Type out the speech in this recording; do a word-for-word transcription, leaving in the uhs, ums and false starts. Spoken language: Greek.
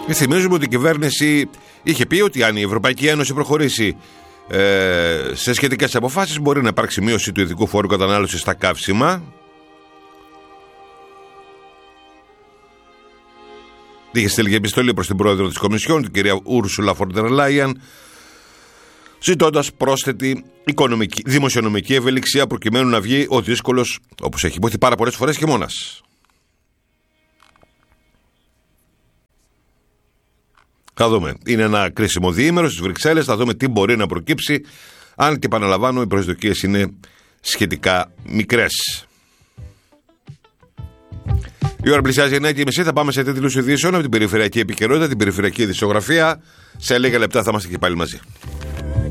Και θυμίζουμε ότι η κυβέρνηση είχε πει ότι αν η Ευρωπαϊκή Ένωση προχωρήσει ε, σε σχετικές αποφάσεις, μπορεί να υπάρξει μείωση του ειδικού φόρου κατανάλωσης στα καύσιμα. Είχε στείλει επιστολή προς την πρόεδρο της Κομισιόν, την κυρία Ούρσουλα φον ντερ Λάιεν, ζητώντας πρόσθετη οικονομική, δημοσιονομική ευελιξία προκειμένου να βγει ο δύσκολος, όπως έχει υποθεί πάρα πολλές φορές, χειμώνας. Θα δούμε. Είναι ένα κρίσιμο διήμερο στις Βρυξέλλες. Θα δούμε τι μπορεί να προκύψει. Αν και επαναλαμβάνω, οι προσδοκίες είναι σχετικά μικρές. Η ώρα πλησιάζει εννιά και μισή. Θα πάμε σε τίτλους ειδήσεων από την περιφερειακή επικαιρότητα, την περιφερειακή ειδησιογραφία. Σε λίγα λεπτά θα είμαστε και πάλι μαζί.